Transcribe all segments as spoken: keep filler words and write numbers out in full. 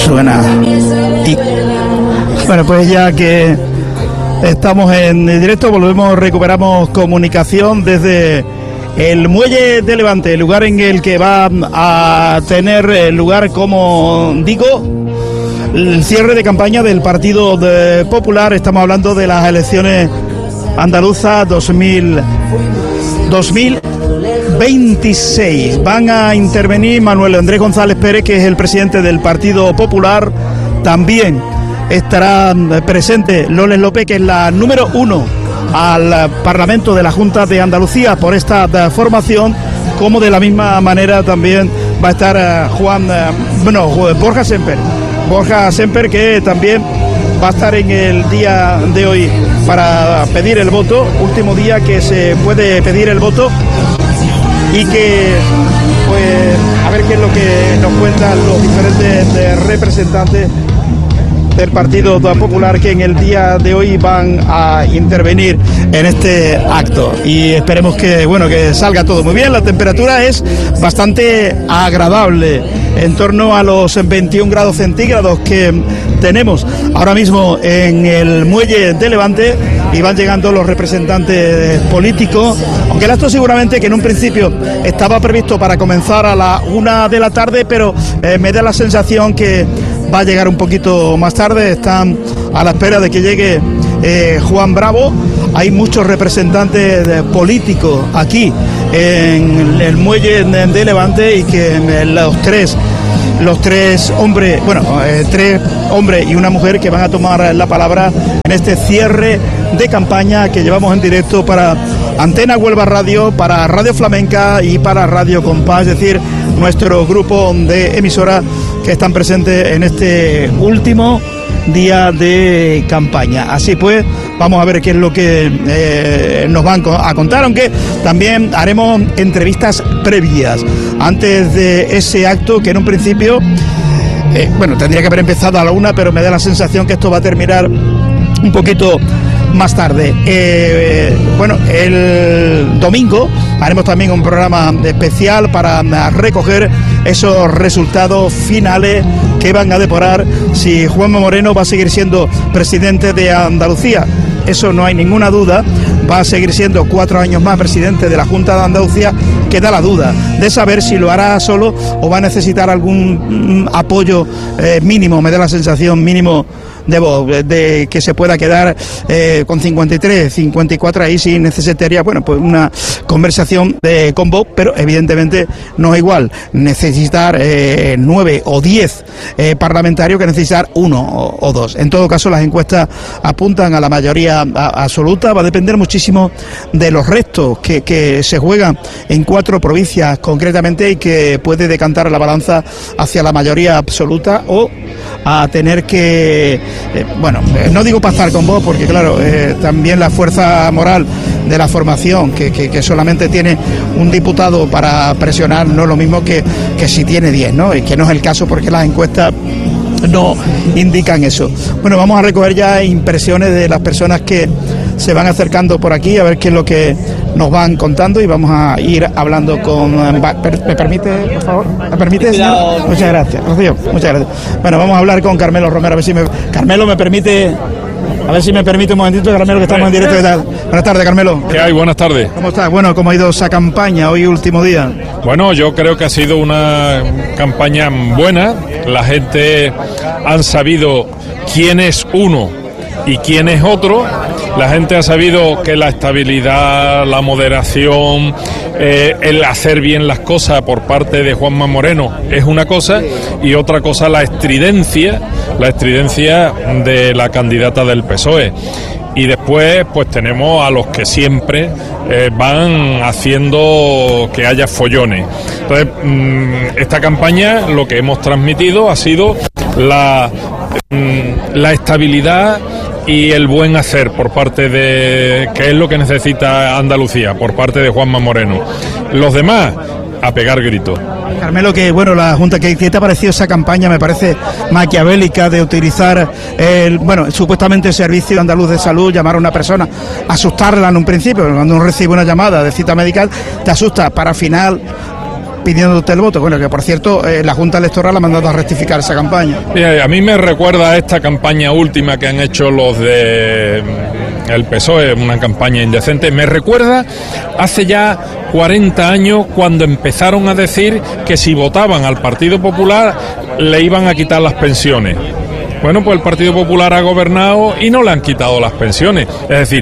suena. Y bueno, pues ya que estamos en directo, volvemos, recuperamos comunicación desde el Muelle de Levante, el lugar en el que va a tener lugar, como digo, el cierre de campaña del Partido de Popular. Estamos hablando de las elecciones andaluzas dos mil veintiséis. Van a intervenir Manuel Andrés González Pérez, que es el presidente del Partido Popular. También estará presente Loles López, que es la número uno al Parlamento de la Junta de Andalucía por esta formación, como de la misma manera también va a estar Juan, bueno, Borja Semper, Borja Semper, que también va a estar en el día de hoy para pedir el voto, último día que se puede pedir el voto, y que pues a ver qué es lo que nos cuentan los diferentes representantes del Partido Popular, que en el día de hoy van a intervenir en este acto, y esperemos que bueno que salga todo muy bien. La temperatura es bastante agradable, en torno a los veintiún grados centígrados que tenemos ahora mismo en el Muelle de Levante, y van llegando los representantes políticos, aunque el acto seguramente, que en un principio estaba previsto para comenzar a la una de la tarde, pero eh, me da la sensación que va a llegar un poquito más tarde. Están a la espera de que llegue eh, Juan Bravo. Hay muchos representantes políticos aquí en el Muelle de Levante, y que los tres los tres hombres, bueno, eh, tres hombres y una mujer que van a tomar la palabra en este cierre de campaña que llevamos en directo para Antena Huelva Radio, para Radio Flamenca y para Radio Compás, es decir, nuestro grupo de emisoras que están presentes en este último día de campaña. Así pues, vamos a ver qué es lo que eh, nos van a contar, aunque también haremos entrevistas previas antes de ese acto, que en un principio eh, bueno, tendría que haber empezado a la una, pero me da la sensación que esto va a terminar un poquito más tarde. Eh, bueno, el domingo haremos también un programa especial para recoger esos resultados finales que van a depurar si Juanma Moreno va a seguir siendo presidente de Andalucía. Eso no hay ninguna duda, va a seguir siendo cuatro años más presidente de la Junta de Andalucía. Queda la duda de saber si lo hará solo o va a necesitar algún mm, apoyo eh, mínimo, me da la sensación mínimo de voz, de que se pueda quedar eh, con cincuenta y tres, cincuenta y cuatro, ahí sí necesitaría, bueno, pues una conversación de, con voz, pero evidentemente no es igual necesitar eh, nueve o diez eh, parlamentarios que necesitar uno o, o dos. En todo caso, las encuestas apuntan a la mayoría a, absoluta. Va a depender muchísimo de los restos que, que se juegan en cuatro provincias concretamente, y que puede decantar la balanza hacia la mayoría absoluta o a tener que Eh, bueno, eh, no digo pactar con vos, porque claro, eh, también la fuerza moral de la formación, que, que, que solamente tiene un diputado para presionar, no es lo mismo que, que si tiene diez, ¿no? Y que no es el caso, porque las encuestas no indican eso. Bueno, vamos a recoger ya impresiones de las personas que se van acercando por aquí, a ver qué es lo que nos van contando, y vamos a ir hablando con... ¿Me permite, por favor? ¿Me permite, señor? Muchas gracias, Rocío, muchas gracias. Bueno, vamos a hablar con Carmelo Romero, a ver si me... Carmelo, ¿me permite...? A ver si me permite un momentito, Carmelo, que estamos en directo. Buenas tardes, Carmelo. ¿Qué hay? Buenas tardes. ¿Cómo estás? Bueno, ¿cómo ha ido esa campaña hoy, último día? Bueno, yo creo que ha sido una campaña buena. La gente han sabido quién es uno y quién es otro. La gente ha sabido que la estabilidad, la moderación, eh, el hacer bien las cosas por parte de Juanma Moreno es una cosa, y otra cosa la estridencia, la estridencia de la candidata del P S O E. Y después pues tenemos a los que siempre eh, van haciendo que haya follones. Entonces, mmm, esta campaña lo que hemos transmitido ha sido la, mmm, la estabilidad y el buen hacer por parte de, que es lo que necesita Andalucía, por parte de Juanma Moreno. Los demás, a pegar gritos. Carmelo, que bueno, la Junta, ¿qué, qué te ha parecido esa campaña? Me parece maquiavélica, de utilizar el, bueno, supuestamente el Servicio Andaluz de Salud, llamar a una persona, asustarla en un principio, cuando uno recibe una llamada de cita medical, te asusta, para al final pidiendo usted el voto. Bueno, que por cierto, eh, la Junta Electoral ha mandado a rectificar esa campaña. Bien, a mí me recuerda a esta campaña última que han hecho los de el P S O E, una campaña indecente. Me recuerda hace ya cuarenta años cuando empezaron a decir que si votaban al Partido Popular le iban a quitar las pensiones. Bueno, pues el Partido Popular ha gobernado y no le han quitado las pensiones. Es decir,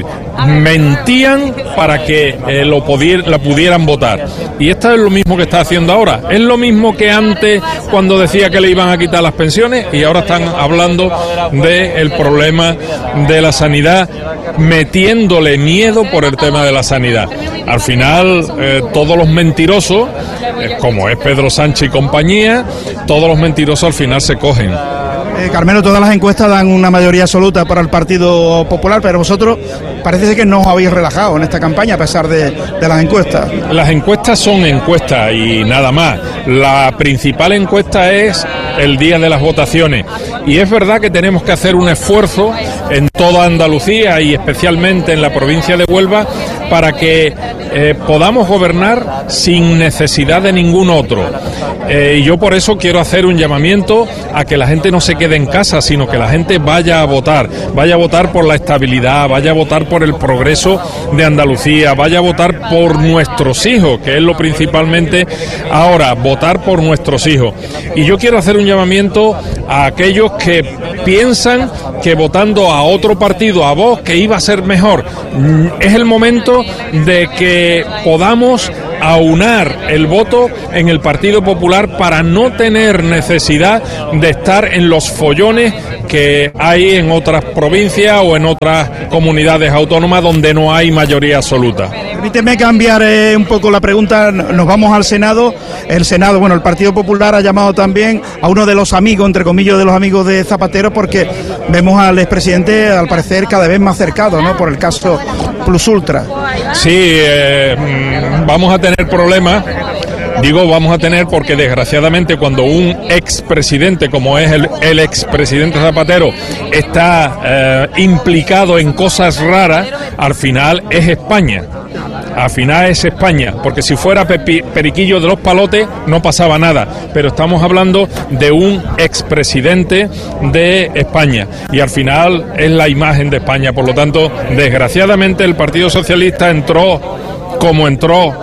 mentían para que eh, lo pudier, la pudieran votar. Y esto es lo mismo que está haciendo ahora. Es lo mismo que antes cuando decía que le iban a quitar las pensiones y ahora están hablando del problema de la sanidad, metiéndole miedo por el tema de la sanidad. Al final, eh, todos los mentirosos, eh, como es Pedro Sánchez y compañía, todos los mentirosos al final se cogen. Eh, Carmelo, todas las encuestas dan una mayoría absoluta para el Partido Popular, pero vosotros parece que no os habéis relajado en esta campaña a pesar de, de las encuestas. Las encuestas son encuestas y nada más. La principal encuesta es el día de las votaciones. Y es verdad que tenemos que hacer un esfuerzo en toda Andalucía y especialmente en la provincia de Huelva para que eh, podamos gobernar sin necesidad de ningún otro. Eh, y yo por eso quiero hacer un llamamiento a que la gente no se quede en casa, sino que la gente vaya a votar, vaya a votar por la estabilidad, vaya a votar por el progreso de Andalucía, vaya a votar por nuestros hijos, que es lo principalmente ahora, votar por nuestros hijos. Y yo quiero hacer un llamamiento a aquellos que piensan que votando a otro partido, a Vox, que iba a ser mejor. Es el momento de que podamos aunar el voto en el Partido Popular para no tener necesidad de estar en los follones que hay en otras provincias o en otras comunidades autónomas donde no hay mayoría absoluta. Permíteme cambiar eh, un poco la pregunta, nos vamos al Senado. El Senado, bueno, el Partido Popular ha llamado también a uno de los amigos, entre comillas, de los amigos de Zapatero, porque vemos al expresidente, al parecer, cada vez más cercado, ¿no?, por el caso Plus Ultra. Sí, eh, vamos a tener problemas. Digo vamos a tener porque desgraciadamente cuando un expresidente como es el, el expresidente Zapatero está eh, implicado en cosas raras, al final es España. Al final es España, porque si fuera Pepi, Periquillo de los Palotes no pasaba nada, pero estamos hablando de un expresidente de España y al final es la imagen de España. Por lo tanto, desgraciadamente el Partido Socialista entró como entró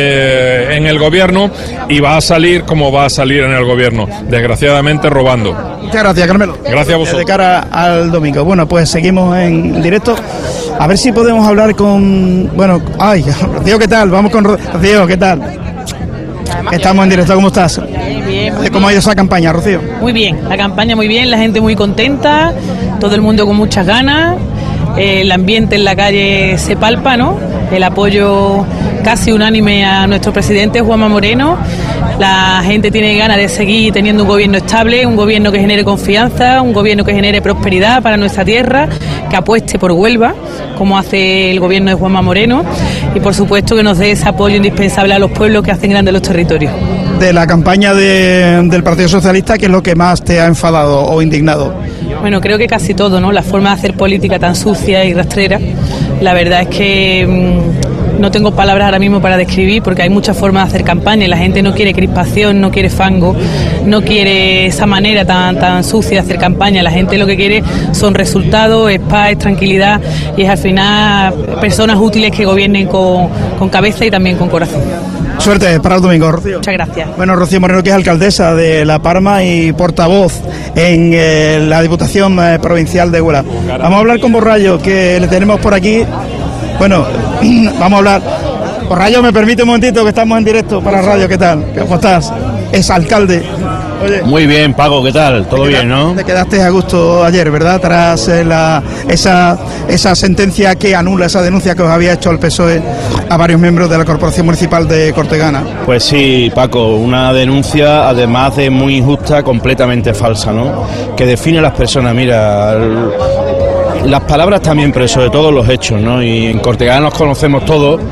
Eh, en el gobierno y va a salir como va a salir en el gobierno, desgraciadamente robando. Muchas gracias, Carmelo. Gracias a vosotros. De cara al domingo. Bueno, pues seguimos en directo. A ver si podemos hablar con... Bueno, ay, Rocío, ¿qué tal? Vamos con Rocío, ¿qué tal? Estamos en directo, ¿cómo estás? Bien, bien. ¿Cómo ha ido esa campaña, Rocío? Muy bien, la campaña muy bien, la gente muy contenta, todo el mundo con muchas ganas, eh, el ambiente en la calle se palpa, ¿no? El apoyo casi unánime a nuestro presidente Juanma Moreno. La gente tiene ganas de seguir teniendo un gobierno estable, un gobierno que genere confianza, un gobierno que genere prosperidad para nuestra tierra, que apueste por Huelva, como hace el gobierno de Juanma Moreno, y por supuesto que nos dé ese apoyo indispensable a los pueblos que hacen grandes los territorios. De la campaña de, del Partido Socialista, ¿qué es lo que más te ha enfadado o indignado? Bueno, creo que casi todo, ¿no? La forma de hacer política tan sucia y rastrera. La verdad es que mmm, no tengo palabras ahora mismo para describir, porque hay muchas formas de hacer campaña y la gente no quiere crispación, no quiere fango, no quiere esa manera tan, tan sucia de hacer campaña. La gente lo que quiere son resultados, es paz, es tranquilidad y es al final personas útiles que gobiernen con, con cabeza y también con corazón. Suerte para el domingo, Rocío. Muchas gracias. Bueno, Rocío Moreno, que es alcaldesa de La Palma y portavoz en eh, la Diputación eh, Provincial de Huelva. Vamos a hablar con Borrallo, que le tenemos por aquí. Bueno, vamos a hablar. Borrallo, ¿me permite un momentito que estamos en directo para radio? ¿Qué tal? ¿Cómo estás? Es alcalde. Oye, muy bien, Paco, ¿qué tal? Todo te bien, ¿no? Te quedaste a gusto ayer, ¿verdad? Tras eh, la, esa, esa sentencia que anula esa denuncia que os había hecho el P S O E a varios miembros de la Corporación Municipal de Cortegana. Pues sí, Paco, una denuncia además de muy injusta, completamente falsa, ¿no? Que define a las personas, mira... El... Las palabras también, pero sobre todo los hechos, ¿no? Y en Cortegana nos conocemos todos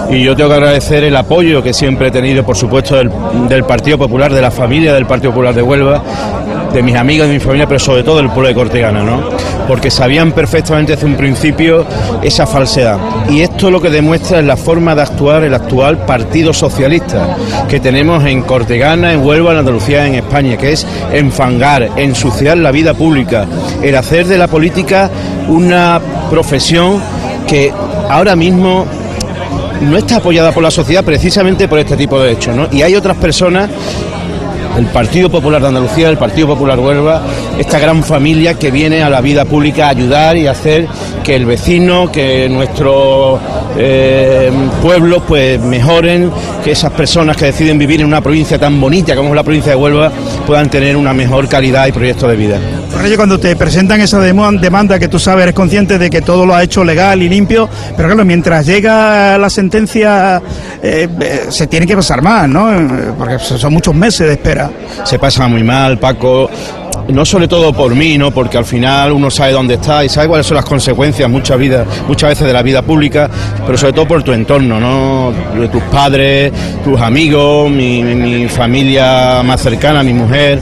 Y yo tengo que agradecer el apoyo que siempre he tenido, por supuesto, del, del Partido Popular, de la familia del Partido Popular de Huelva, de mis amigos, de mi familia, pero sobre todo del pueblo de Cortegana, ¿no? Porque sabían perfectamente desde un principio esa falsedad. Y esto lo que demuestra es la forma de actuar el actual Partido Socialista que tenemos en Cortegana, en Huelva, en Andalucía, en España, que es enfangar, ensuciar la vida pública, el hacer de la política una profesión que ahora mismo no está apoyada por la sociedad precisamente por este tipo de hechos, ¿no? Y hay otras personas, el Partido Popular de Andalucía, el Partido Popular Huelva, esta gran familia que viene a la vida pública a ayudar y a hacer que el vecino, que nuestros eh, pueblos pues mejoren, que esas personas que deciden vivir en una provincia tan bonita como es la provincia de Huelva puedan tener una mejor calidad y proyecto de vida. Rayo, cuando te presentan esa demanda, que tú sabes, eres consciente de que todo lo ha hecho legal y limpio, pero claro, mientras llega la sentencia eh, eh, se tiene que pasar más, ¿no? Porque son muchos meses de espera. Se pasa muy mal, Paco, no sobre todo por mí, ¿no? Porque al final uno sabe dónde está y sabe cuáles son las consecuencias muchas vidas, muchas veces de la vida pública, pero sobre todo por tu entorno, ¿no? De tus padres, tus amigos, mi, mi familia más cercana, mi mujer.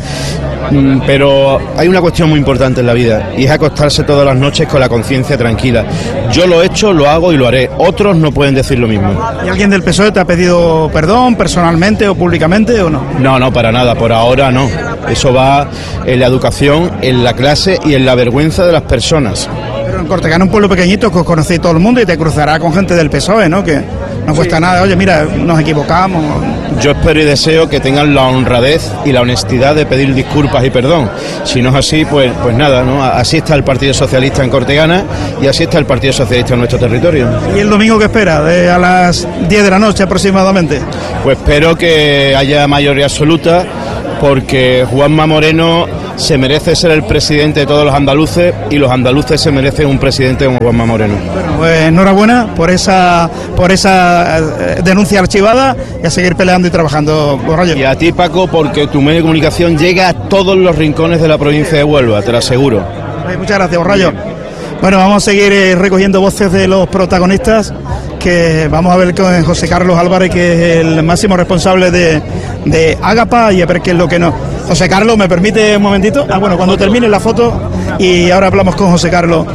Pero hay una cuestión muy importante en la vida y es acostarse todas las noches con la conciencia tranquila. Yo lo he hecho, lo hago y lo haré. Otros no pueden decir lo mismo. ¿Y alguien del P S O E te ha pedido perdón personalmente o públicamente o no? No, no, para nada, por ahora no. Eso va en la educación, en la clase y en la vergüenza de las personas. Pero en Cortegana, un pueblo pequeñito que os conocéis todo el mundo y te cruzará con gente del P S O E, ¿no? Que no cuesta sí. nada. Oye, mira, nos equivocamos. Yo espero y deseo que tengan la honradez y la honestidad de pedir disculpas y perdón. Si no es así, pues pues nada, ¿no? Así está el Partido Socialista en Cortegana y así está el Partido Socialista en nuestro territorio. ¿Y el domingo qué espera? De a las diez de la noche aproximadamente. Pues espero que haya mayoría absoluta, porque Juanma Moreno se merece ser el presidente de todos los andaluces y los andaluces se merecen un presidente como Juanma Moreno. Bueno, pues enhorabuena por esa por esa denuncia archivada y a seguir peleando y trabajando, Rayo. Y a ti, Paco, porque tu medio de comunicación llega a todos los rincones de la provincia de Huelva, te lo aseguro. Pues muchas gracias, Rayo. Bueno, vamos a seguir eh, recogiendo voces de los protagonistas, que vamos a ver con José Carlos Álvarez, que es el máximo responsable de, de Ágapa, y a ver qué es lo que no. José Carlos, ¿me permite un momentito? Ah, bueno, cuando termine la foto, y ahora hablamos con José Carlos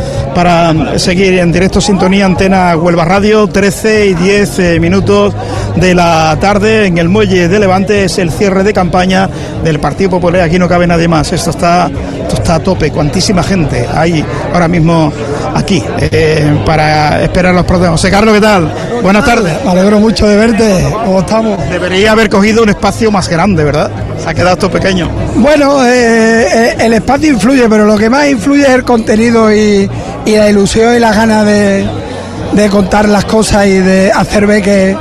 para seguir en directo sintonía Antena Huelva Radio. Trece y diez minutos de la tarde en el muelle de Levante. Es el cierre de campaña del Partido Popular. Aquí no cabe nadie más. Esto está, esto está a tope. Cuantísima gente hay ahora mismo aquí eh, para esperar los próximos. José Carlos, ¿qué tal? Buenas tardes. Me alegro mucho de verte. ¿Cómo estamos? Debería haber cogido un espacio más grande, ¿verdad? Se ha quedado esto pequeño. Bueno, eh, el espacio influye, pero lo que más influye es el contenido y, y la ilusión y las ganas de, de contar las cosas y de hacer ver que,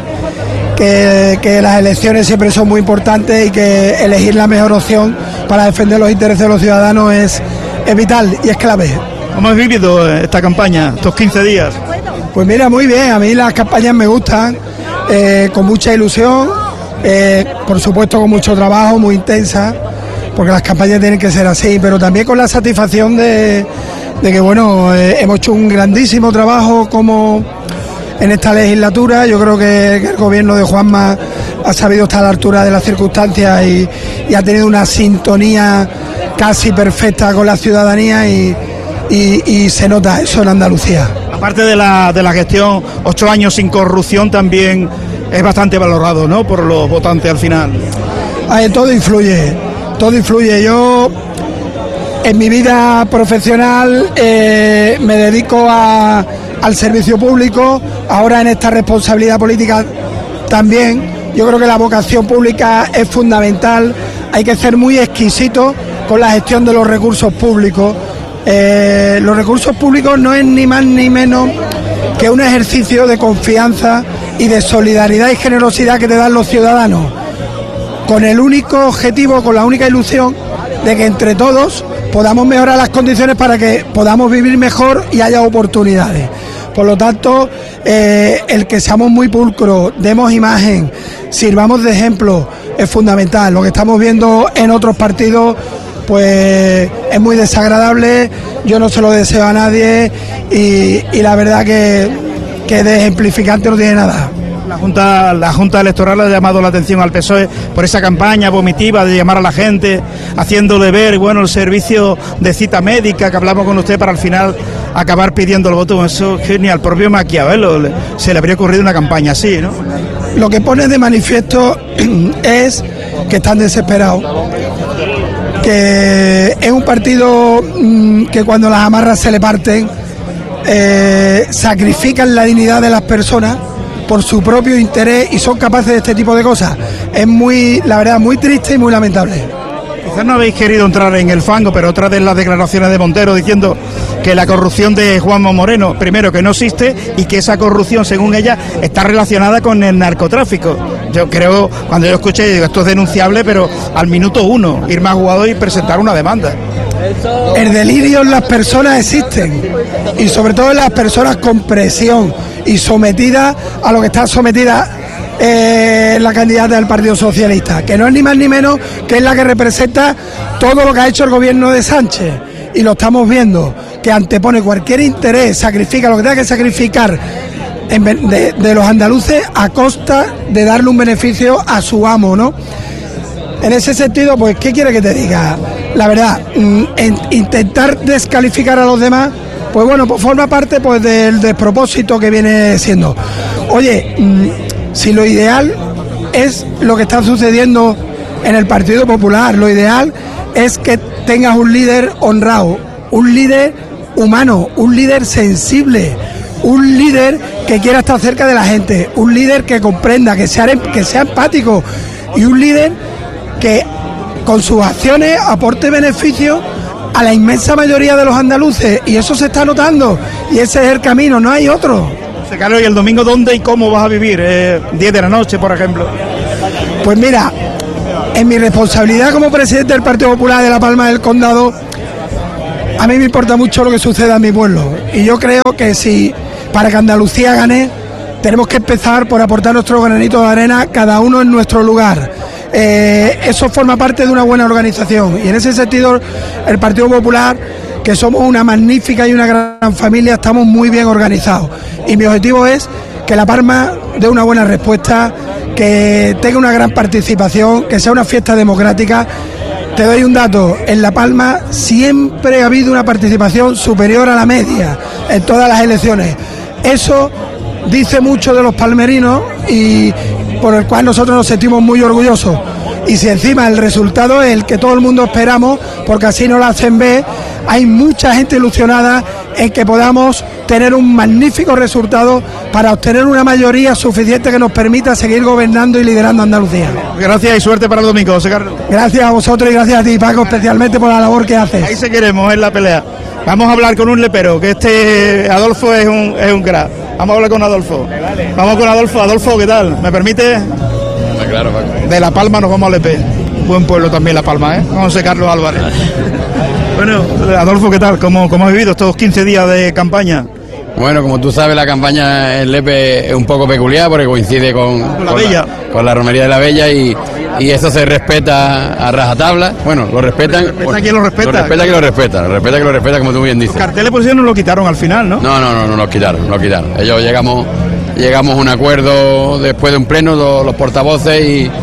que, que las elecciones siempre son muy importantes y que elegir la mejor opción para defender los intereses de los ciudadanos es, es vital y es clave. ¿Cómo has vivido esta campaña, estos quince días? Pues mira, muy bien, a mí las campañas me gustan, eh, con mucha ilusión, eh, por supuesto con mucho trabajo, muy intensa, porque las campañas tienen que ser así, pero también con la satisfacción de, de que bueno, eh, hemos hecho un grandísimo trabajo como en esta legislatura. Yo creo que, que el gobierno de Juanma ha sabido estar a la altura de las circunstancias y, y ha tenido una sintonía casi perfecta con la ciudadanía y, y, y se nota eso en Andalucía. Aparte de la, de la gestión, ocho años sin corrupción también es bastante valorado, ¿no?, por los votantes al final. Ay, todo influye, todo influye. Yo en mi vida profesional eh, me dedico a, al servicio público, ahora en esta responsabilidad política también. Yo creo que la vocación pública es fundamental, hay que ser muy exquisito con la gestión de los recursos públicos. Eh, los recursos públicos no es ni más ni menos que un ejercicio de confianza y de solidaridad y generosidad que te dan los ciudadanos, con el único objetivo, con la única ilusión de que entre todos podamos mejorar las condiciones para que podamos vivir mejor y haya oportunidades. Por lo tanto, eh, el que seamos muy pulcros, demos imagen, sirvamos de ejemplo, es fundamental. Lo que estamos viendo en otros partidos pues es muy desagradable, yo no se lo deseo a nadie y, y la verdad que, que de ejemplificante no tiene nada. La Junta, la Junta Electoral ha llamado la atención al P S O E por esa campaña vomitiva de llamar a la gente, haciéndole ver, bueno, el servicio de cita médica que hablamos con usted para al final acabar pidiendo el voto. Eso es genial. Al propio Maquiavelo le, se le habría ocurrido una campaña así, ¿no? Lo que pone de manifiesto es que están desesperados, que es un partido mmm, que cuando las amarras se le parten, eh, sacrifican la dignidad de las personas por su propio interés y son capaces de este tipo de cosas. Es muy, la verdad, muy triste y muy lamentable. Quizás no habéis querido entrar en el fango, pero otra de las declaraciones de Montero diciendo que la corrupción de Juanma Moreno, primero que no existe y que esa corrupción, según ella, está relacionada con el narcotráfico. Yo creo, cuando yo escuché, digo, esto es denunciable, pero al minuto uno, ir más jugado y presentar una demanda. El delirio en las personas existen, y sobre todo en las personas con presión y sometidas a lo que está sometida Eh, la candidata del Partido Socialista, que no es ni más ni menos que es la que representa todo lo que ha hecho el gobierno de Sánchez, y lo estamos viendo, que antepone cualquier interés, sacrifica lo que tenga que sacrificar en, de, de los andaluces a costa de darle un beneficio a su amo, ¿no? En ese sentido, pues, ¿qué quiere que te diga? La verdad, en intentar descalificar a los demás, pues bueno, pues forma parte pues del despropósito que viene siendo. Oye, si lo ideal es lo que está sucediendo en el Partido Popular, lo ideal es que tengas un líder honrado, un líder humano, un líder sensible, un líder que quiera estar cerca de la gente, un líder que comprenda, que sea, que sea empático, y un líder que con sus acciones aporte beneficios a la inmensa mayoría de los andaluces, y eso se está notando, y ese es el camino, no hay otro. Carlos, ¿y el domingo dónde y cómo vas a vivir? Eh, diez de la noche, por ejemplo. Pues mira, en mi responsabilidad como presidente del Partido Popular de La Palma del Condado, a mí me importa mucho lo que suceda en mi pueblo, y yo creo que si para que Andalucía gane, tenemos que empezar por aportar nuestro granito de arena, cada uno en nuestro lugar. Eh, eso forma parte de una buena organización, y en ese sentido el Partido Popular, que somos una magnífica y una gran familia, estamos muy bien organizados, y mi objetivo es que La Palma dé una buena respuesta, que tenga una gran participación, que sea una fiesta democrática. Te doy un dato, en La Palma siempre ha habido una participación superior a la media en todas las elecciones. Eso dice mucho de los palmerinos, y por el cual nosotros nos sentimos muy orgullosos. Y si encima el resultado es el que todo el mundo esperamos, porque así nos lo hacen ver, hay mucha gente ilusionada en que podamos tener un magnífico resultado para obtener una mayoría suficiente que nos permita seguir gobernando y liderando Andalucía. Gracias y suerte para el domingo, José Carlos. Gracias a vosotros y gracias a ti, Paco, especialmente por la labor que haces. Ahí se queremos en la pelea. Vamos a hablar con un lepero, que este Adolfo es un, es un crack. Vamos a hablar con Adolfo. Vamos con Adolfo. Adolfo, ¿qué tal? ¿Me permite? Claro, Paco. De La Palma nos vamos a Lepe. Buen pueblo también La Palma, ¿eh? Con José Carlos Álvarez. Bueno, Adolfo, ¿qué tal? ¿Cómo, cómo has vivido estos quince días de campaña? Bueno, como tú sabes, la campaña en Lepe es un poco peculiar porque coincide con, con, la, con, Bella. La, con la romería de la Bella, y, y eso se respeta a rajatabla. Bueno, lo respetan. ¿Respeta quien lo respeta? Lo respeta quien lo respeta, lo respeta quien lo respeta, como tú bien dices. Los carteles por si no lo quitaron al final, ¿no? No, no, no, no lo quitaron, lo quitaron. Ellos llegamos, llegamos a un acuerdo después de un pleno, los, los portavoces, y,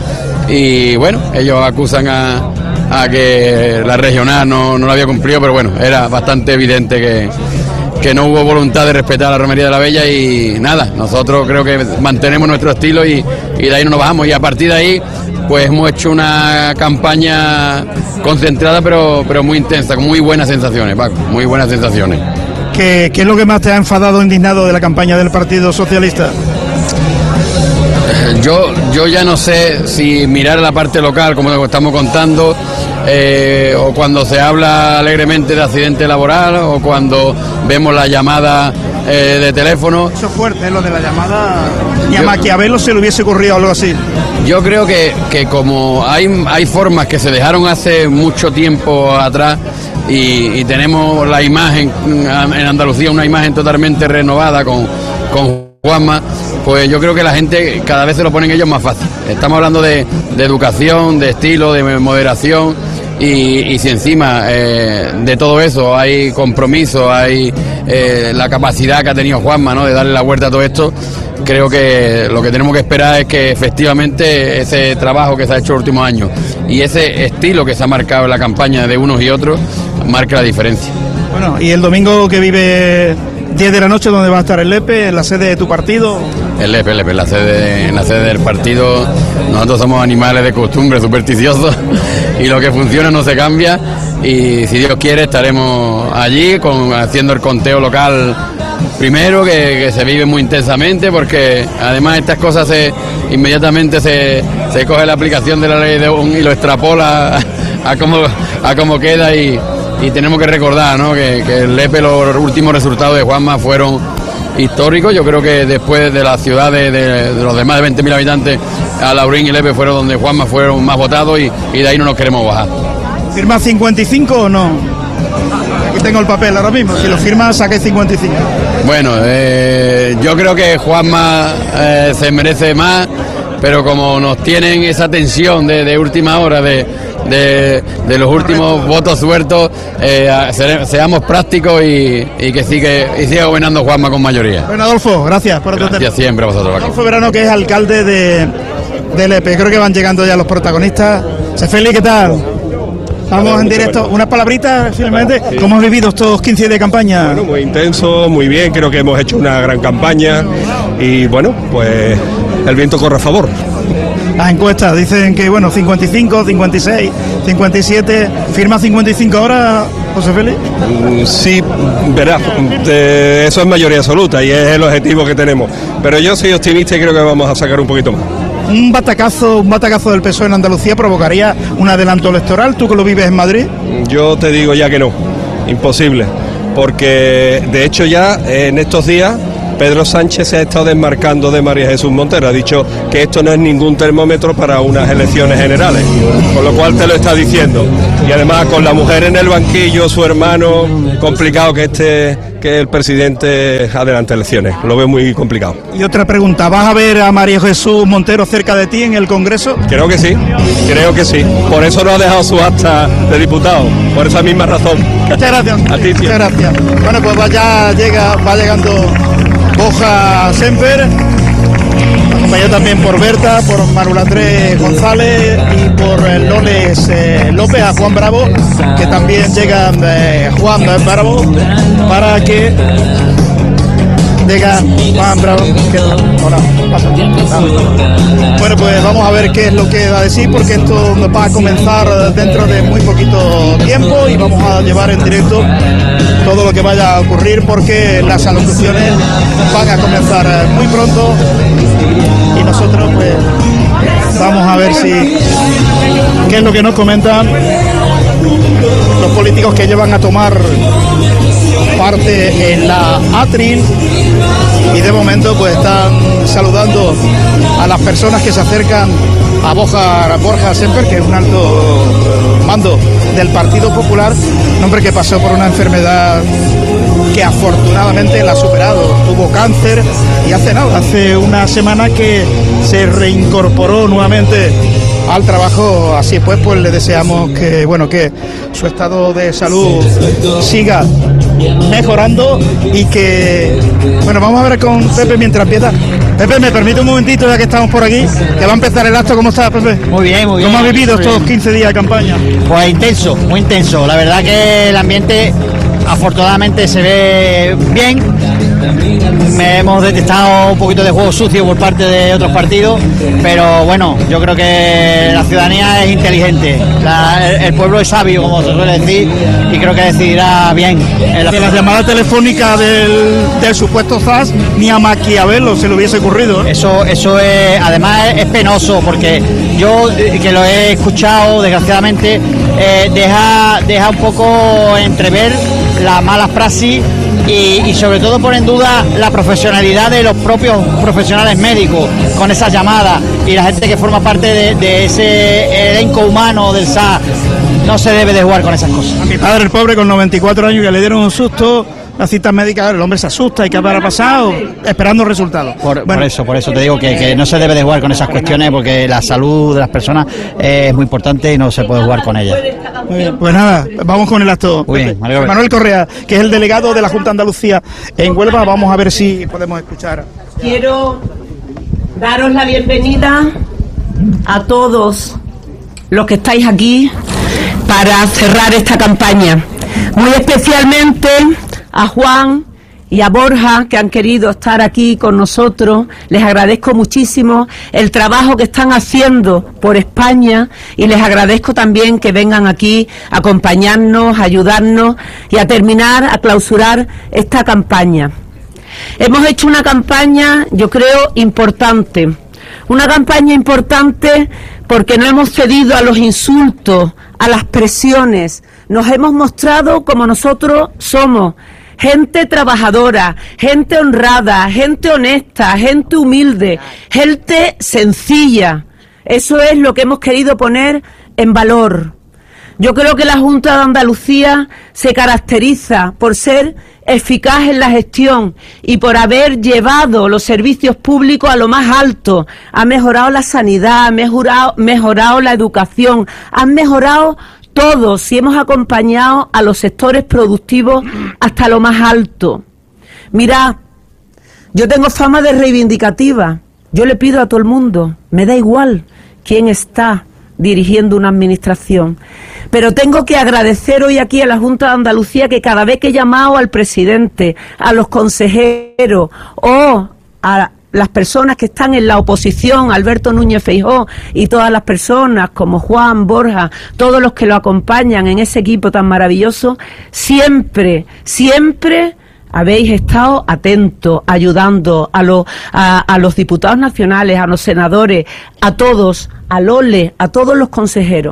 y bueno, ellos acusan a, a que la regional no, no lo había cumplido, pero bueno, era bastante evidente que que no hubo voluntad de respetar la romería de la Bella, y nada, nosotros creo que mantenemos nuestro estilo y, y de ahí no nos bajamos, y a partir de ahí pues hemos hecho una campaña concentrada pero, pero muy intensa, con muy buenas sensaciones, Paco, muy buenas sensaciones. ¿Qué, ¿Qué es lo que más te ha enfadado o indignado de la campaña del Partido Socialista? Yo, yo ya no sé si mirar la parte local, como lo estamos contando, eh, o cuando se habla alegremente de accidente laboral, o cuando vemos la llamada eh, de teléfono. Eso es fuerte, lo de la llamada. Ni a yo, Maquiavelo se le hubiese ocurrido algo así. Yo creo que, que como hay, hay formas que se dejaron hace mucho tiempo atrás, y, y tenemos la imagen en Andalucía, una imagen totalmente renovada con, con Juanma, pues yo creo que la gente cada vez se lo ponen ellos más fácil. Estamos hablando de, de educación, de estilo, de moderación, y, y si encima eh, de todo eso hay compromiso, hay eh, la capacidad que ha tenido Juanma, ¿no?, de darle la vuelta a todo esto, creo que lo que tenemos que esperar es que efectivamente ese trabajo que se ha hecho los últimos años y ese estilo que se ha marcado en la campaña de unos y otros marque la diferencia. Bueno, y el domingo que vive diez de la noche, ¿dónde va a estar el Lepe? ¿En la sede de tu partido? El Lepe, el Lepe, en la sede, en la sede del partido. Nosotros somos animales de costumbre, supersticiosos, y lo que funciona no se cambia, y si Dios quiere estaremos allí con, haciendo el conteo local primero, que, que se vive muy intensamente, porque además estas cosas se inmediatamente se, se coge la aplicación de la ley de un y lo extrapola a, a cómo a cómo queda, y, y tenemos que recordar, ¿no?, que, que el Lepe, los últimos resultados de Juanma fueron históricos. Yo creo que después de las ciudades de, de los demás de veinte mil habitantes, a Laurín y Lepe fueron donde Juanma fueron más votados, y, y de ahí no nos queremos bajar. ¿Firma cincuenta y cinco o no? Aquí tengo el papel ahora mismo, si lo firma saqué cincuenta y cinco. Bueno, eh, yo creo que Juanma eh, se merece más, pero como nos tienen esa tensión de, de última hora, de, de, de los últimos votos sueltos, eh, se, seamos prácticos y, y que siga, y siga gobernando Juanma con mayoría. Bueno, Adolfo, gracias por Gracias atender. siempre a vosotros. Adolfo Verano, que es alcalde de, de Lepe. Creo que van llegando ya los protagonistas. Sefeli, ¿qué tal? Vamos en directo. Unas palabritas, finalmente. Sí. ¿Cómo has vivido estos quince días de campaña? Bueno, muy intenso, muy bien. Creo que hemos hecho una gran campaña y, bueno, pues el viento corre a favor. Las encuestas dicen que, bueno, cincuenta y cinco, cincuenta y seis, cincuenta y siete. ¿Firma cincuenta y cinco ahora, José Félix? Sí, verás, de, eso es mayoría absoluta y es el objetivo que tenemos. Pero yo soy optimista y creo que vamos a sacar un poquito más. ¿Un batacazo, un batacazo del P S O E en Andalucía provocaría un adelanto electoral? ¿Tú que lo vives en Madrid? Yo te digo ya que no, imposible. Porque de hecho ya en estos días Pedro Sánchez se ha estado desmarcando de María Jesús Montero. Ha dicho que esto no es ningún termómetro para unas elecciones generales, con lo cual te lo está diciendo. Y además con la mujer en el banquillo, su hermano, complicado que este que el presidente adelante elecciones. Lo veo muy complicado. Y otra pregunta, ¿vas a ver a María Jesús Montero cerca de ti en el Congreso? Creo que sí, creo que sí. Por eso no ha dejado su acta de diputado, por esa misma razón. Muchas gracias. A ti, muchas gracias. Bueno, pues va, ya llega, va llegando Borja Semper, acompañado también por Berta, por Manuel Andrés González y por eh, Loles eh, López, a Juan Bravo, que también llega eh, Juan Bravo, para que llega Juan Bravo. Que, hola, pasa. Bueno, pues vamos a ver qué es lo que va a decir, porque esto va a comenzar dentro de muy poquito tiempo y vamos a llevar en directo todo lo que vaya a ocurrir, porque las alocuciones van a comenzar muy pronto y nosotros pues vamos a ver si qué es lo que nos comentan los políticos que llevan a tomar parte en la Atril, y de momento pues están saludando a las personas que se acercan a Borja, Borja Semper, que es un alto mando del Partido Popular, un hombre que pasó por una enfermedad que afortunadamente la ha superado. Tuvo cáncer y hace nada, hace una semana que se reincorporó nuevamente al trabajo. Así pues, pues le deseamos que, bueno, que su estado de salud siga mejorando y que, bueno, vamos a ver con Pepe mientras empieza. Pepe, me permite un momentito, ya que estamos por aquí, que va a empezar el acto. ¿Cómo estás, Pepe? Muy bien, muy bien. ¿Cómo has vivido estos quince días de campaña? Pues intenso, muy intenso. La verdad que el ambiente afortunadamente se ve bien. Me hemos detectado un poquito de juego sucio por parte de otros partidos, pero bueno, yo creo que la ciudadanía es inteligente, la, el, el pueblo es sabio, como se suele decir, y creo que decidirá bien. La... De las llamadas telefónicas del, del supuesto Zas, ni a Maquiavelo se le hubiese ocurrido, ¿eh? Eso, eso es, además es, es penoso, porque yo que lo he escuchado, desgraciadamente, eh, deja, deja un poco entrever la mala praxis y, y sobre todo pone en duda la profesionalidad de los propios profesionales médicos con esas llamadas, y la gente que forma parte de, de ese elenco humano del S A. No se debe de jugar con esas cosas. A mi padre, el pobre, con noventa y cuatro años, que le dieron un susto, las citas médicas, el hombre se asusta y qué habrá pasado, esperando resultados. Por, bueno. por eso, por eso te digo que, que no se debe de jugar con esas cuestiones, porque la salud de las personas es muy importante y no se puede jugar con ellas. Muy bien, pues nada, vamos con el acto. Muy bien, Manuel. Manuel Correa, que es el delegado de la Junta de Andalucía en Huelva, vamos a ver si podemos escuchar. Quiero daros la bienvenida a todos los que estáis aquí para cerrar esta campaña. Muy especialmente a Juan y a Borja, que han querido estar aquí con nosotros. Les agradezco muchísimo el trabajo que están haciendo por España y les agradezco también que vengan aquí a acompañarnos, a ayudarnos y a terminar, a clausurar esta campaña. Hemos hecho una campaña, yo creo, importante. Una campaña importante porque no hemos cedido a los insultos, a las presiones. Nos hemos mostrado como nosotros somos. Gente trabajadora, gente honrada, gente honesta, gente humilde, gente sencilla. Eso es lo que hemos querido poner en valor. Yo creo que la Junta de Andalucía se caracteriza por ser eficaz en la gestión y por haber llevado los servicios públicos a lo más alto. Ha mejorado la sanidad, ha mejorado, mejorado la educación, han mejorado todos y hemos acompañado a los sectores productivos hasta lo más alto. Mirad, yo tengo fama de reivindicativa. Yo le pido a todo el mundo, me da igual quién está dirigiendo una administración, pero tengo que agradecer hoy aquí a la Junta de Andalucía que cada vez que he llamado al presidente, a los consejeros o a las personas que están en la oposición, Alberto Núñez Feijóo y todas las personas como Juan, Borja, todos los que lo acompañan en ese equipo tan maravilloso, siempre, siempre habéis estado atentos, ayudando a, lo, a, a los diputados nacionales, a los senadores, a todos, a Lole, a todos los consejeros.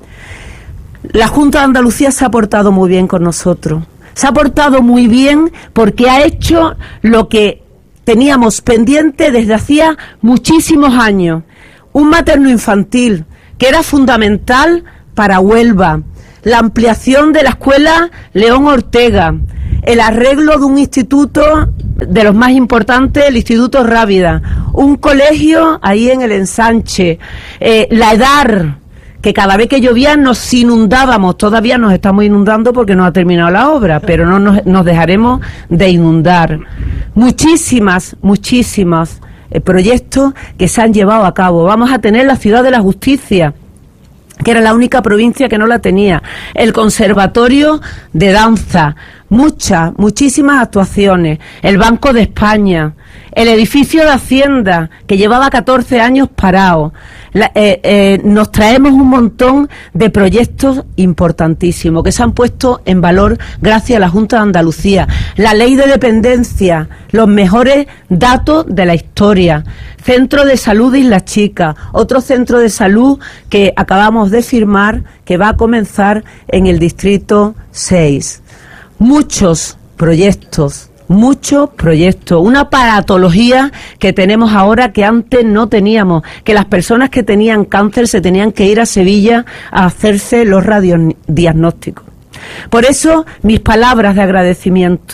La Junta de Andalucía se ha portado muy bien con nosotros. Se ha portado muy bien porque ha hecho lo que teníamos pendiente desde hacía muchísimos años. Un materno-infantil que era fundamental para Huelva. La ampliación de la escuela León Ortega. El arreglo de un instituto de los más importantes, el Instituto Rábida, un colegio ahí en el Ensanche, eh, la EDAR, que cada vez que llovía nos inundábamos, todavía nos estamos inundando porque no ha terminado la obra, pero no nos, nos dejaremos de inundar. Muchísimas, muchísimas eh, proyectos que se han llevado a cabo. Vamos a tener la Ciudad de la Justicia, que era la única provincia que no la tenía, el Conservatorio de Danza, muchas, muchísimas actuaciones, el Banco de España, el edificio de Hacienda, que llevaba catorce años parado. La, eh, eh, nos traemos un montón de proyectos importantísimos que se han puesto en valor gracias a la Junta de Andalucía. La ley de dependencia, los mejores datos de la historia. Centro de Salud de Isla Chica, otro centro de salud que acabamos de firmar, que va a comenzar en el Distrito seis. Muchos proyectos. Muchos proyectos, una paratología que tenemos ahora que antes no teníamos, que las personas que tenían cáncer se tenían que ir a Sevilla a hacerse los radiodiagnósticos. Por eso, mis palabras de agradecimiento.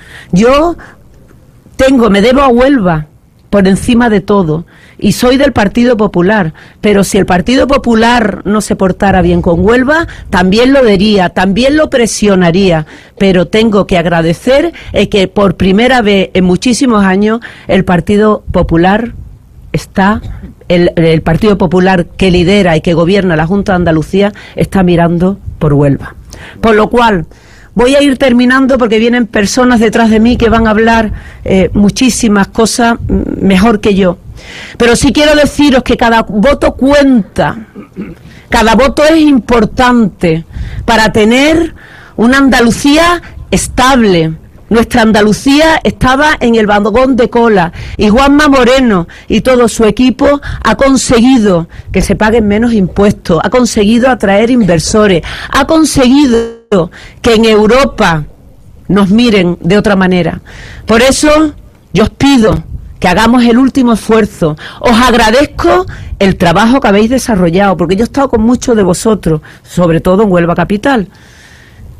Yo tengo, me debo a Huelva por encima de todo, y soy del Partido Popular, pero si el Partido Popular no se portara bien con Huelva, también lo diría, también lo presionaría, pero tengo que agradecer eh, que por primera vez en muchísimos años el Partido Popular está, el, el Partido Popular que lidera y que gobierna la Junta de Andalucía está mirando por Huelva. Por lo cual, voy a ir terminando porque vienen personas detrás de mí que van a hablar eh, muchísimas cosas mejor que yo. Pero sí quiero deciros que cada voto cuenta, cada voto es importante para tener una Andalucía estable. Nuestra Andalucía estaba en el vagón de cola y Juanma Moreno y todo su equipo ha conseguido que se paguen menos impuestos, ha conseguido atraer inversores, ha conseguido que en Europa nos miren de otra manera. Por eso yo os pido que hagamos el último esfuerzo. Os agradezco el trabajo que habéis desarrollado, porque yo he estado con muchos de vosotros, sobre todo en Huelva Capital.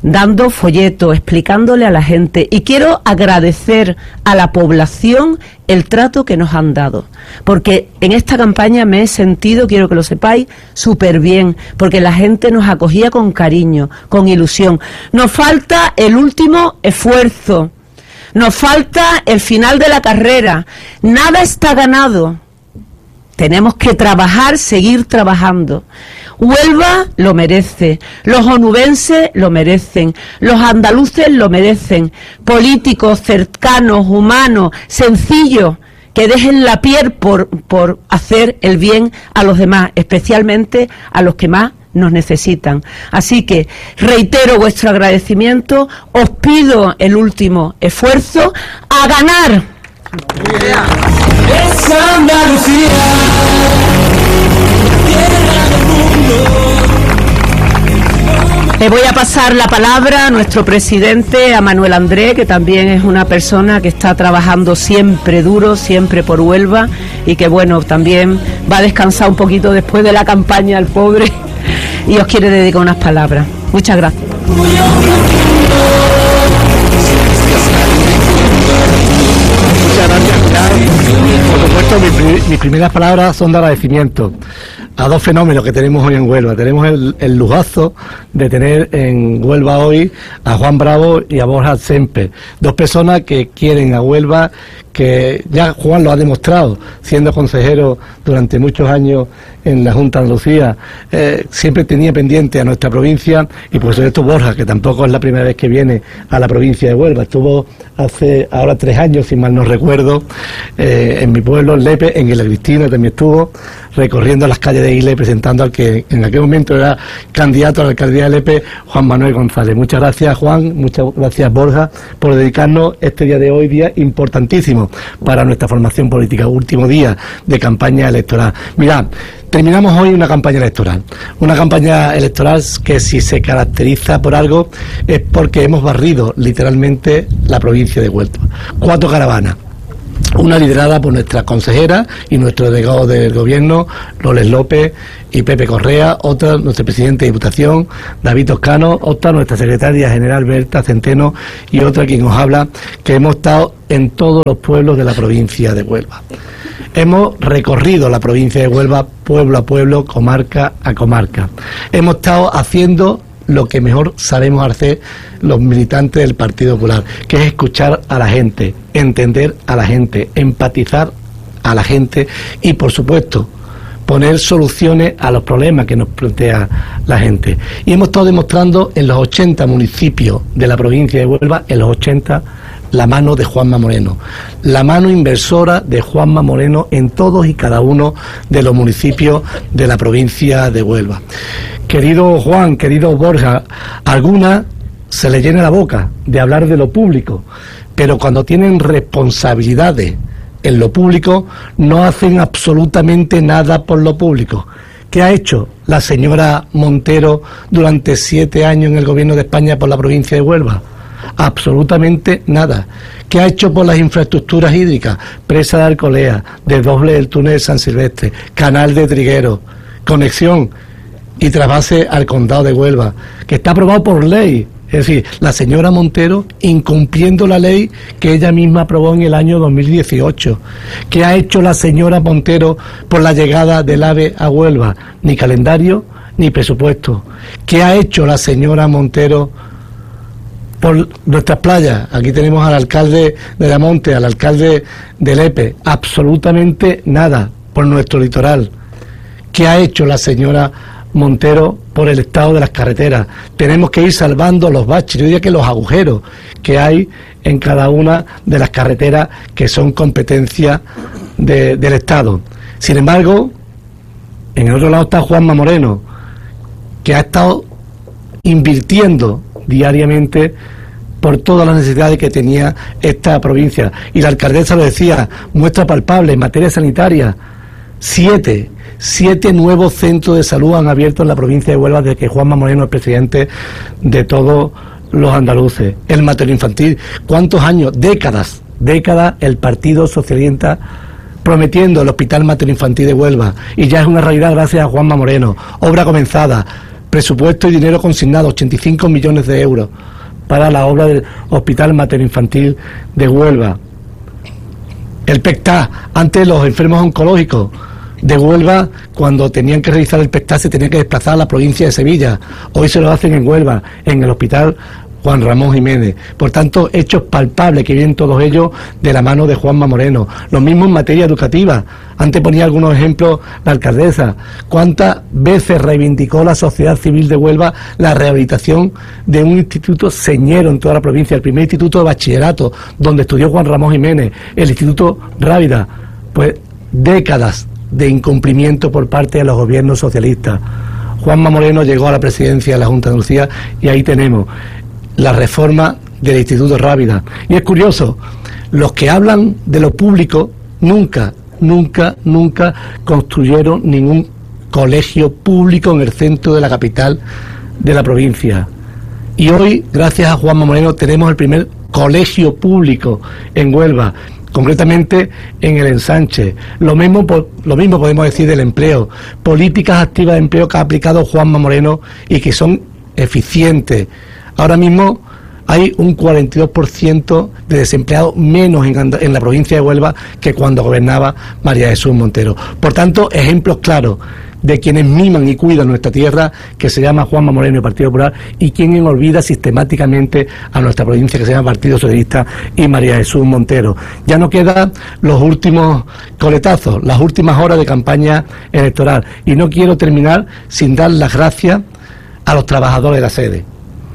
dando folletos, explicándole a la gente, y quiero agradecer a la población el trato que nos han dado, porque en esta campaña me he sentido, quiero que lo sepáis, súper bien, porque la gente nos acogía con cariño, con ilusión. Nos falta el último esfuerzo, nos falta el final de la carrera, nada está ganado, tenemos que trabajar, seguir trabajando. Huelva lo merece, los onubenses lo merecen, los andaluces lo merecen, políticos cercanos, humanos, sencillos, que dejen la piel por, por hacer el bien a los demás, especialmente a los que más nos necesitan. Así que reitero vuestro agradecimiento, os pido el último esfuerzo, ¡a ganar! Es Andalucía. Le voy a pasar la palabra a nuestro presidente, a Manuel André, que también es una persona que está trabajando siempre duro, siempre por Huelva, y que bueno, también va a descansar un poquito después de la campaña, el pobre, y os quiere dedicar unas palabras. Muchas gracias. Muchas gracias. Por supuesto, mis, mis primeras palabras son de agradecimiento a dos fenómenos que tenemos hoy en Huelva. Tenemos el, el lujazo de tener en Huelva hoy a Juan Bravo y a Borja Semper, dos personas que quieren a Huelva, que ya Juan lo ha demostrado, siendo consejero durante muchos años en la Junta de Andalucía, eh, siempre tenía pendiente a nuestra provincia, y por supuesto Borja, que tampoco es la primera vez que viene a la provincia de Huelva, estuvo hace ahora tres años, si mal no recuerdo, eh, en mi pueblo, en Lepe, en Isla Cristina también estuvo, recorriendo las calles de Isla y presentando al que en aquel momento era candidato a la alcaldía de Lepe, Juan Manuel González. Muchas gracias, Juan, muchas gracias, Borja, por dedicarnos este día de hoy, día importantísimo para nuestra formación política, último día de campaña electoral. Mirad, terminamos hoy una campaña electoral, una campaña electoral que si se caracteriza por algo es porque hemos barrido literalmente la provincia de Huelva. Cuatro caravanas. Una liderada por nuestra consejera y nuestro delegado del gobierno, Loles López y Pepe Correa, otra nuestro presidente de Diputación, David Toscano, otra nuestra secretaria general, Berta Centeno, y otra quien os habla, que hemos estado en todos los pueblos de la provincia de Huelva. Hemos recorrido la provincia de Huelva pueblo a pueblo, comarca a comarca. Hemos estado haciendo lo que mejor sabemos hacer los militantes del Partido Popular, que es escuchar a la gente, entender a la gente, empatizar a la gente y, por supuesto, poner soluciones a los problemas que nos plantea la gente. Y hemos estado demostrando en los ochenta municipios de la provincia de Huelva, en los ochenta, la mano de Juanma Moreno, la mano inversora de Juanma Moreno en todos y cada uno de los municipios de la provincia de Huelva. Querido Juan, querido Borja, a algunas se les llena la boca de hablar de lo público, pero cuando tienen responsabilidades en lo público no hacen absolutamente nada por lo público. ¿Qué ha hecho la señora Montero durante siete años en el gobierno de España por la provincia de Huelva? Absolutamente nada. ¿Qué ha hecho por las infraestructuras hídricas? Presa de Alcolea, desdoble del túnel San Silvestre, canal de Trigueros, conexión y trasvase al condado de Huelva, que está aprobado por ley. Es decir, la señora Montero incumpliendo la ley que ella misma aprobó en el año dos mil dieciocho. ¿Qué ha hecho la señora Montero por la llegada del AVE a Huelva? Ni calendario ni presupuesto. ¿Qué ha hecho la señora Montero por nuestras playas? Aquí tenemos al alcalde de Damonte, al alcalde de Lepe. Absolutamente nada por nuestro litoral. ¿Qué ha hecho la señora Montero por el estado de las carreteras? Tenemos que ir salvando los baches, yo diría que los agujeros que hay en cada una de las carreteras que son competencia de, del Estado. Sin embargo, en el otro lado está Juanma Moreno, que ha estado invirtiendo diariamente por todas las necesidades que tenía esta provincia. Y la alcaldesa lo decía, muestra palpable en materia sanitaria, siete Siete nuevos centros de salud han abierto en la provincia de Huelva desde que Juanma Moreno es presidente de todos los andaluces. El materno infantil, ¿cuántos años? Décadas, décadas el Partido Socialista prometiendo el Hospital Materno Infantil de Huelva, y ya es una realidad gracias a Juanma Moreno. Obra comenzada, presupuesto y dinero consignado, ochenta y cinco millones de euros para la obra del Hospital Materno-Infantil de Huelva. El P E C T A, antes los enfermos oncológicos de Huelva, cuando tenían que realizar el P E C T A, se tenían que desplazar a la provincia de Sevilla. Hoy se lo hacen en Huelva, en el Hospital Juan Ramón Jiménez. Por tanto, hechos palpables que vienen todos ellos de la mano de Juanma Moreno. Lo mismo en materia educativa. Antes ponía algunos ejemplos la alcaldesa. ¿Cuántas veces reivindicó la sociedad civil de Huelva la rehabilitación de un instituto señero en toda la provincia? El primer instituto de bachillerato donde estudió Juan Ramón Jiménez, el Instituto Rábida. Pues décadas de incumplimiento por parte de los gobiernos socialistas. Juanma Moreno llegó a la presidencia de la Junta de Andalucía y ahí tenemos la reforma del Instituto Rábida. Y es curioso, los que hablan de lo público nunca, nunca, nunca construyeron ningún colegio público en el centro de la capital de la provincia. Y hoy, gracias a Juanma Moreno, tenemos el primer colegio público en Huelva, concretamente en el Ensanche. Lo mismo, lo mismo podemos decir del empleo. Políticas activas de empleo que ha aplicado Juanma Moreno y que son eficientes. Ahora mismo hay un cuarenta y dos por ciento de desempleados menos en, en la provincia de Huelva que cuando gobernaba María Jesús Montero. Por tanto, ejemplos claros de quienes miman y cuidan nuestra tierra, que se llama Juanma Moreno y Partido Popular, y quien olvida sistemáticamente a nuestra provincia, que se llama Partido Socialista y María Jesús Montero. Ya no quedan los últimos coletazos, las últimas horas de campaña electoral. Y no quiero terminar sin dar las gracias a los trabajadores de la sede.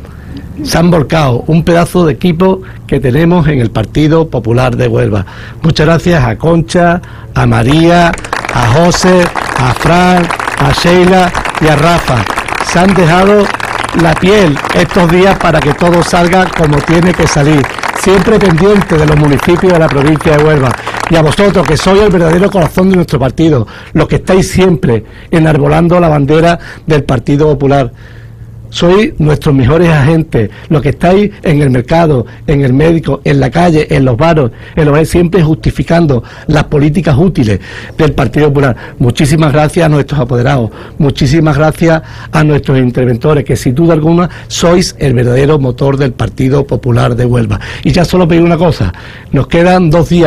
Se han volcado, un pedazo de equipo que tenemos en el Partido Popular de Huelva. Muchas gracias a Concha, a María, a José, a Fran, a Sheila y a Rafa. Se han dejado la piel estos días para que todo salga como tiene que salir, siempre pendiente de los municipios de la provincia de Huelva. Y a vosotros, que sois el verdadero corazón de nuestro partido, los que estáis siempre enarbolando la bandera del Partido Popular. Sois nuestros mejores agentes, los que estáis en el mercado, en el médico, en la calle, en los bares, en los bares, siempre justificando las políticas útiles del Partido Popular. Muchísimas gracias a nuestros apoderados, muchísimas gracias a nuestros interventores, que sin duda alguna sois el verdadero motor del Partido Popular de Huelva. Y ya solo pedir una cosa, nos quedan dos días